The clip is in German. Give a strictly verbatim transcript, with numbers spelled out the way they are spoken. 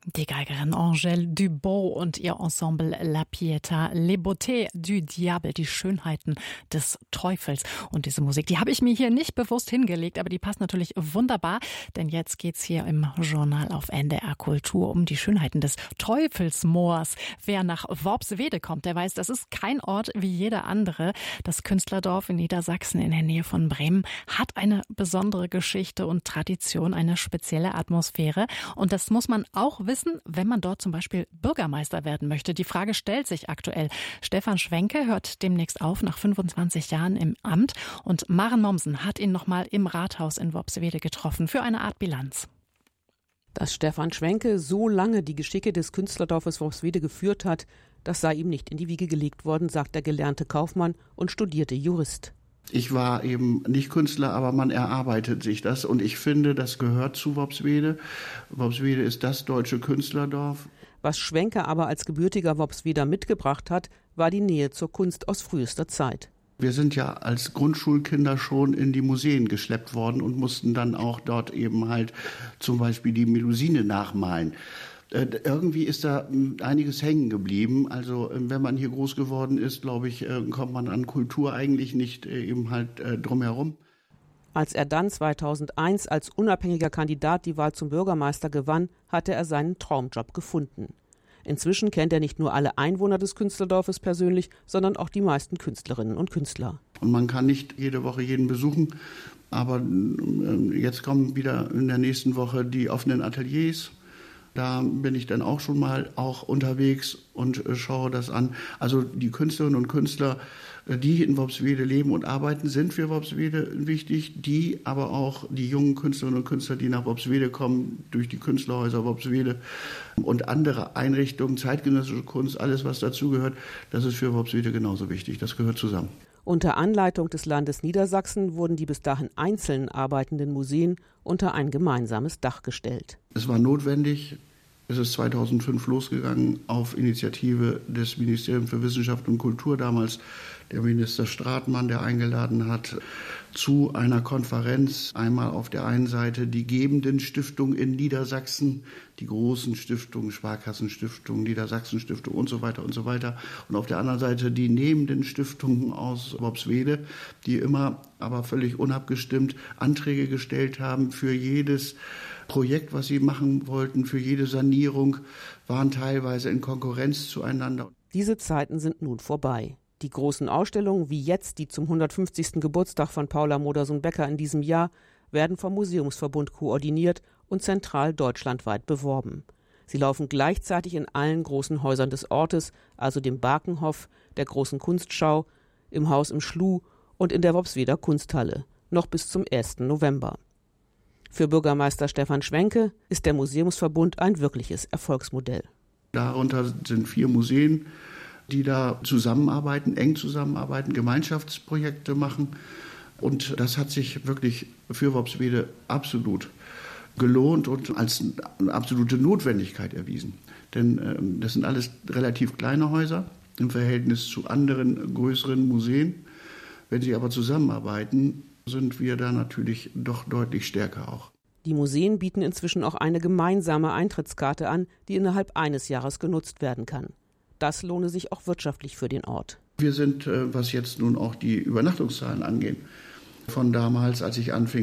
Die Geigerin Angèle Dubon und ihr Ensemble La Pietà, Les Beautés du Diable, die Schönheiten des Teufels. Und diese Musik, die habe ich mir hier nicht bewusst hingelegt, aber die passt natürlich wunderbar, denn jetzt geht's hier im Journal auf N D R Kultur um die Schönheiten des Teufelsmoors. Wer nach Worpswede kommt, der weiß, das ist kein Ort wie jeder andere. Das Künstlerdorf in Niedersachsen in der Nähe von Bremen hat eine besondere Geschichte und Tradition, eine spezielle Atmosphäre. Und das muss man auch wissen, wenn man dort zum Beispiel Bürgermeister werden möchte. Die Frage stellt sich aktuell. Stefan Schwenke hört demnächst auf nach fünfundzwanzig Jahren im Amt und Maren Mommsen hat ihn noch mal im Rathaus in Worpswede getroffen für eine Art Bilanz. Dass Stefan Schwenke so lange die Geschicke des Künstlerdorfes Worpswede geführt hat, das sei ihm nicht in die Wiege gelegt worden, sagt der gelernte Kaufmann und studierte Jurist. Ich war eben nicht Künstler, aber man erarbeitet sich das. Und ich finde, das gehört zu Worpswede. Worpswede ist das deutsche Künstlerdorf. Was Schwenke aber als gebürtiger Worpsweder mitgebracht hat, war die Nähe zur Kunst aus frühester Zeit. Wir sind ja als Grundschulkinder schon in die Museen geschleppt worden und mussten dann auch dort eben halt zum Beispiel die Melusine nachmalen. Irgendwie ist da einiges hängen geblieben. Also wenn man hier groß geworden ist, glaube ich, kommt man an Kultur eigentlich nicht eben halt drumherum. Als er dann zweitausendeins als unabhängiger Kandidat die Wahl zum Bürgermeister gewann, hatte er seinen Traumjob gefunden. Inzwischen kennt er nicht nur alle Einwohner des Künstlerdorfes persönlich, sondern auch die meisten Künstlerinnen und Künstler. Und man kann nicht jede Woche jeden besuchen, aber jetzt kommen wieder in der nächsten Woche die offenen Ateliers. Da bin ich dann auch schon mal auch unterwegs und äh, schaue das an. Also die Künstlerinnen und Künstler, äh, die in Worpswede leben und arbeiten, sind für Worpswede wichtig. Die, aber auch die jungen Künstlerinnen und Künstler, die nach Worpswede kommen, durch die Künstlerhäuser Worpswede und andere Einrichtungen, zeitgenössische Kunst, alles was dazugehört, das ist für Worpswede genauso wichtig. Das gehört zusammen. Unter Anleitung des Landes Niedersachsen wurden die bis dahin einzeln arbeitenden Museen unter ein gemeinsames Dach gestellt. Es war notwendig. Es ist zweitausendfünf losgegangen auf Initiative des Ministeriums für Wissenschaft und Kultur, damals der Minister Stratmann, der eingeladen hat zu einer Konferenz. Einmal auf der einen Seite die gebenden Stiftungen in Niedersachsen, die großen Stiftungen, Sparkassenstiftungen, Niedersachsenstiftung und so weiter und so weiter. Und auf der anderen Seite die nehmenden Stiftungen aus Worpswede, die immer, aber völlig unabgestimmt Anträge gestellt haben für jedes Projekt, was sie machen wollten, für jede Sanierung, waren teilweise in Konkurrenz zueinander. Diese Zeiten sind nun vorbei. Die großen Ausstellungen, wie jetzt die zum hundertfünfzigsten Geburtstag von Paula Modersohn-Becker in diesem Jahr, werden vom Museumsverbund koordiniert und zentral deutschlandweit beworben. Sie laufen gleichzeitig in allen großen Häusern des Ortes, also dem Bakenhof, der Großen Kunstschau, im Haus im Schluh und in der Worpsweder Kunsthalle, noch bis zum ersten November. Für Bürgermeister Stefan Schwenke ist der Museumsverbund ein wirkliches Erfolgsmodell. Darunter sind vier Museen, die da zusammenarbeiten, eng zusammenarbeiten, Gemeinschaftsprojekte machen. Und das hat sich wirklich für Worpswede absolut gelohnt und als eine absolute Notwendigkeit erwiesen. Denn äh, das sind alles relativ kleine Häuser im Verhältnis zu anderen größeren Museen. Wenn sie aber zusammenarbeiten, sind wir da natürlich doch deutlich stärker auch. Die Museen bieten inzwischen auch eine gemeinsame Eintrittskarte an, die innerhalb eines Jahres genutzt werden kann. Das lohne sich auch wirtschaftlich für den Ort. Wir sind, was jetzt nun auch die Übernachtungszahlen angeht, von damals, als ich anfing,